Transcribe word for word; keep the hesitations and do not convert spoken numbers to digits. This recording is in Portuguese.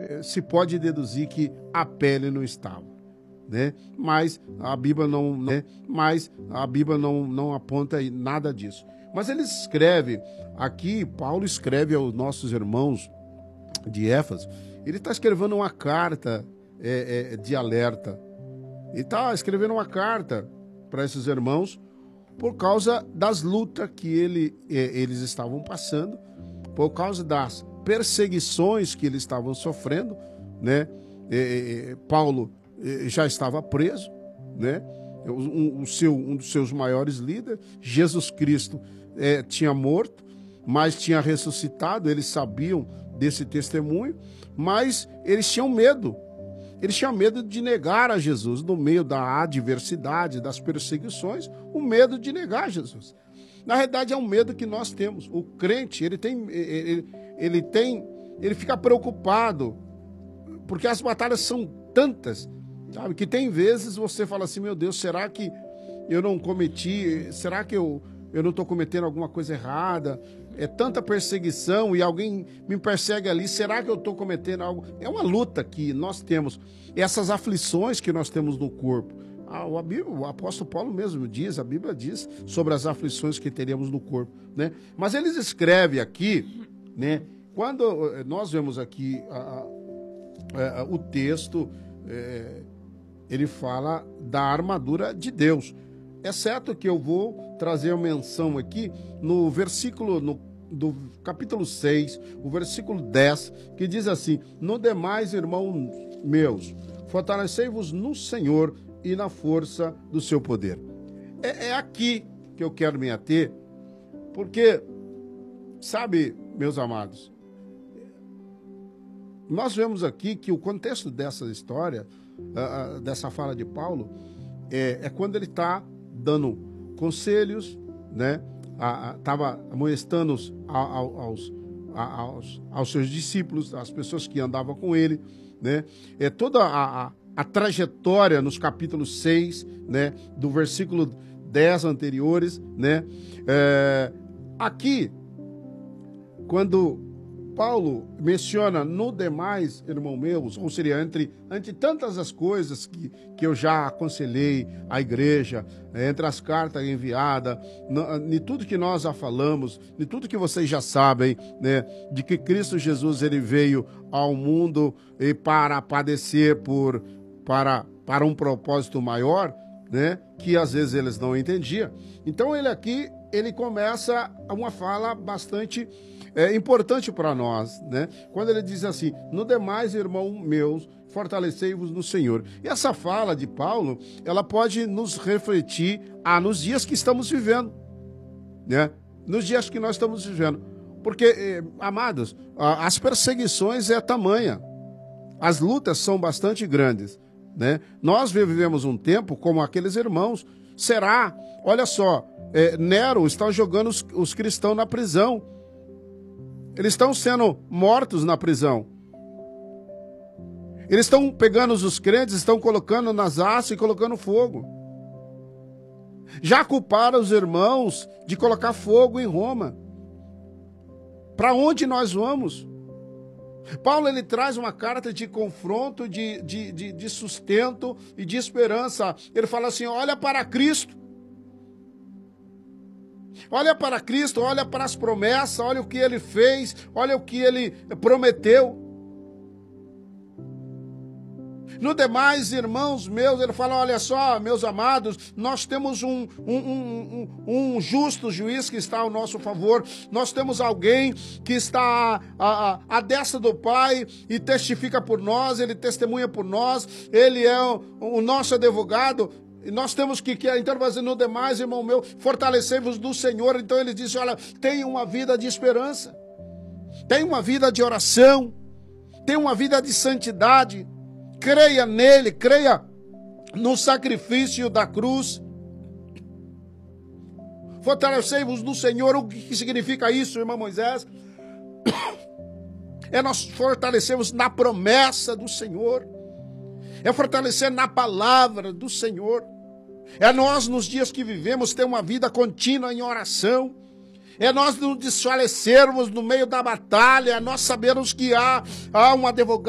se pode deduzir que a pele não estava, né? Mas a Bíblia não, né? Mas a Bíblia não, não aponta nada disso. Mas ele escreve aqui, Paulo escreve aos nossos irmãos de Éfeso, ele está escrevendo uma carta é, é, de alerta. Ele está escrevendo uma carta para esses irmãos por causa das lutas que ele, é, eles estavam passando, por causa das perseguições que eles estavam sofrendo, né? É, é, Paulo é, já estava preso, né? Um, um, seu, um dos seus maiores líderes, Jesus Cristo, é, tinha morto, mas tinha ressuscitado. Eles sabiam desse testemunho, mas eles tinham medo. Eles tinham medo de negar a Jesus no meio da adversidade, das perseguições, o medo de negar Jesus. Na verdade, é um medo que nós temos. O crente, ele tem, ele, ele tem, ele fica preocupado, porque as batalhas são tantas, sabe, que tem vezes você fala assim, meu Deus, será que eu não cometi, será que eu, eu não estou cometendo alguma coisa errada? É tanta perseguição e alguém me persegue ali, será que eu estou cometendo algo? É uma luta que nós temos, essas aflições que nós temos no corpo. Ah, o, Bíblia, o apóstolo Paulo mesmo diz, a Bíblia diz sobre as aflições que teríamos no corpo, né? Mas eles escrevem aqui, né? Quando nós vemos aqui a, a, a, o texto, é, ele fala da armadura de Deus. É certo que eu vou trazer a menção aqui no versículo, no, do capítulo seis, o versículo dez, que diz assim, no demais, irmãos meus, fortalecei-vos no Senhor e na força do seu poder. É, é aqui que eu quero me ater, porque, sabe, meus amados, nós vemos aqui que o contexto dessa história, uh, uh, dessa fala de Paulo, é, é quando ele está dando conselhos, né? Estava amonestando aos, aos, aos seus discípulos, as pessoas que andavam com ele, né? É toda a, a, a trajetória nos capítulos seis, né? Do versículo dez anteriores, né? É, aqui, quando Paulo menciona no demais, irmão meus, ou seja, entre, entre tantas as coisas que, que eu já aconselhei à igreja, entre as cartas enviadas, de tudo que nós já falamos, de tudo que vocês já sabem, né, de que Cristo Jesus ele veio ao mundo e para padecer por, para, para um propósito maior, né, que às vezes eles não entendiam. Então ele aqui, ele começa uma fala bastante É importante para nós, né? Quando ele diz assim, no demais, irmão meus, fortalecei-vos no Senhor. E essa fala de Paulo, ela pode nos refletir ah, nos dias que estamos vivendo, né? Nos dias que nós estamos vivendo. Porque, eh, amados, as perseguições é tamanha, as lutas são bastante grandes, né? Nós vivemos um tempo como aqueles irmãos. Será? Olha só, eh, Nero está jogando os, os cristãos na prisão. Eles estão sendo mortos na prisão. Eles estão pegando os crentes, estão colocando nas hastes e colocando fogo. Já culparam os irmãos de colocar fogo em Roma. Para onde nós vamos? Paulo ele traz uma carta de confronto, de, de, de, de sustento e de esperança. Ele fala assim, olha para Cristo. Olha para Cristo, olha para as promessas, olha o que Ele fez, olha o que Ele prometeu. No demais, irmãos meus, ele fala, olha só, meus amados, nós temos um, um, um, um, um justo juiz que está ao nosso favor, nós temos alguém que está à, à destra do Pai e testifica por nós, ele testemunha por nós, ele é o, o nosso advogado. E nós temos que, que então, no demais, irmão meu, fortalecei-vos do Senhor. Então ele disse, olha, tenha uma vida de esperança, tenha uma vida de oração, tenha uma vida de santidade, creia nele, creia no sacrifício da cruz. Fortalecei-vos do Senhor. O que significa isso, irmão Moisés? É nós fortalecermos na promessa do Senhor, é fortalecer na palavra do Senhor. É nós, nos dias que vivemos, ter uma vida contínua em oração. É nós não desfalecermos no meio da batalha. É nós sabermos que há, há um advogado